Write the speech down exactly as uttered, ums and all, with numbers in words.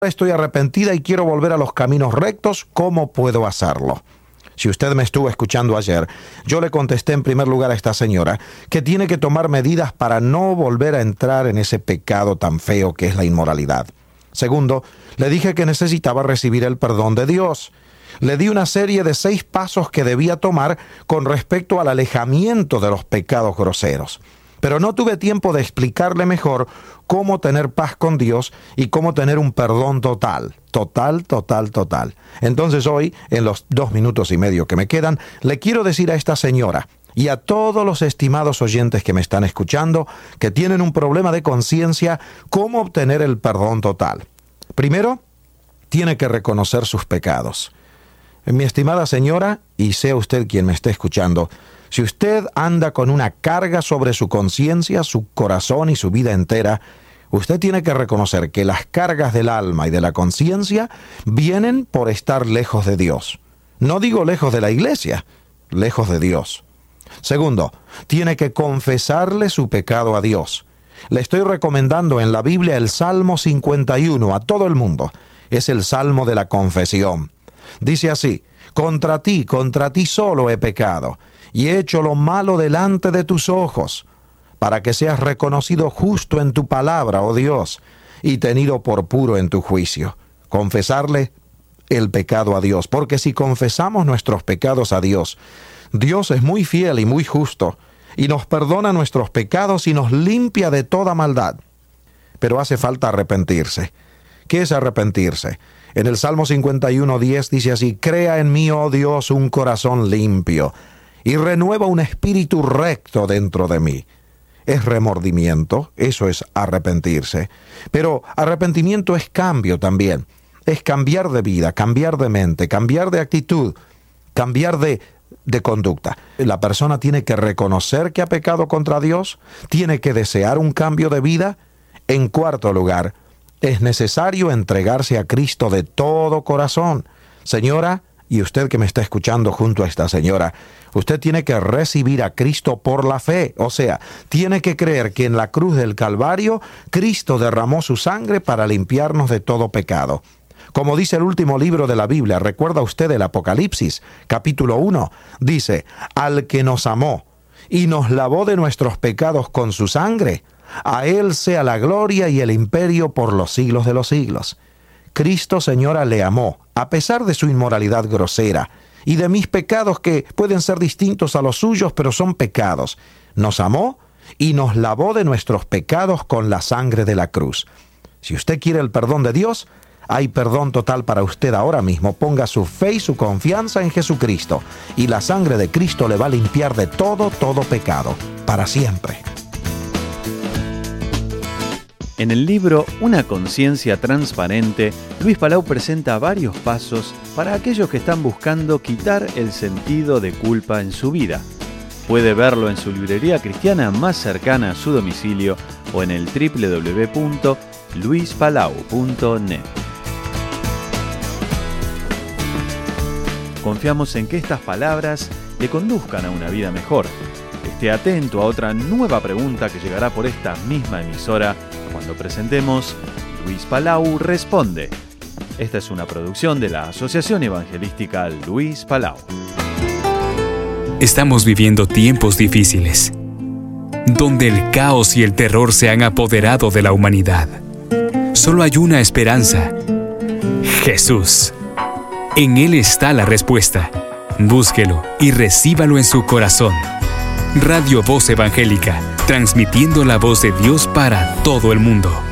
Estoy arrepentida y quiero volver a los caminos rectos. ¿Cómo puedo hacerlo? Si usted me estuvo escuchando ayer, yo le contesté en primer lugar a esta señora que tiene que tomar medidas para no volver a entrar en ese pecado tan feo que es la inmoralidad. Segundo, le dije que necesitaba recibir el perdón de Dios. Le di una serie de seis pasos que debía tomar con respecto al alejamiento de los pecados groseros. Pero no tuve tiempo de explicarle mejor cómo tener paz con Dios y cómo tener un perdón total, total, total, total. Entonces hoy, en los dos minutos y medio que me quedan, le quiero decir a esta señora y a todos los estimados oyentes que me están escuchando que tienen un problema de conciencia, cómo obtener el perdón total. Primero, tiene que reconocer sus pecados. Mi estimada señora, y sea usted quien me esté escuchando, si usted anda con una carga sobre su conciencia, su corazón y su vida entera, usted tiene que reconocer que las cargas del alma y de la conciencia vienen por estar lejos de Dios. No digo lejos de la iglesia, lejos de Dios. Segundo, tiene que confesarle su pecado a Dios. Le estoy recomendando en la Biblia el Salmo cincuenta y uno a todo el mundo. Es el Salmo de la confesión. Dice así: contra ti, contra ti solo he pecado, y he hecho lo malo delante de tus ojos, para que seas reconocido justo en tu palabra, oh Dios, y tenido por puro en tu juicio. Confesarle el pecado a Dios, porque si confesamos nuestros pecados a Dios, Dios es muy fiel y muy justo, y nos perdona nuestros pecados y nos limpia de toda maldad. Pero hace falta arrepentirse. ¿Qué es arrepentirse? En el Salmo cincuenta y uno, diez dice así: crea en mí, oh Dios, un corazón limpio, y renueva un espíritu recto dentro de mí. Es remordimiento, eso es arrepentirse. Pero arrepentimiento es cambio también. Es cambiar de vida, cambiar de mente, cambiar de actitud, cambiar de, de conducta. La persona tiene que reconocer que ha pecado contra Dios, tiene que desear un cambio de vida. En cuarto lugar, es necesario entregarse a Cristo de todo corazón. Señora, y usted que me está escuchando junto a esta señora, usted tiene que recibir a Cristo por la fe. O sea, tiene que creer que en la cruz del Calvario, Cristo derramó su sangre para limpiarnos de todo pecado. Como dice el último libro de la Biblia, ¿recuerda usted el Apocalipsis, capítulo uno? Dice: al que nos amó y nos lavó de nuestros pecados con su sangre, a Él sea la gloria y el imperio por los siglos de los siglos. Cristo, señora, le amó, a pesar de su inmoralidad grosera y de mis pecados que pueden ser distintos a los suyos, pero son pecados. Nos amó y nos lavó de nuestros pecados con la sangre de la cruz. Si usted quiere el perdón de Dios, hay perdón total para usted ahora mismo. Ponga su fe y su confianza en Jesucristo, y la sangre de Cristo le va a limpiar de todo, todo pecado, para siempre. En el libro Una conciencia transparente, Luis Palau presenta varios pasos para aquellos que están buscando quitar el sentido de culpa en su vida. Puede verlo en su librería cristiana más cercana a su domicilio o en el doble u doble u doble u punto luis palau punto net. Confiamos en que estas palabras le conduzcan a una vida mejor. Esté atento a otra nueva pregunta que llegará por esta misma emisora cuando presentemos Luis Palau Responde. Esta es una producción de la Asociación Evangelística Luis Palau. Estamos viviendo tiempos difíciles, donde el caos y el terror se han apoderado de la humanidad. Solo hay una esperanza: Jesús. En Él está la respuesta. Búsquelo y recíbalo en su corazón. Radio Voz Evangélica, transmitiendo la voz de Dios para todo el mundo.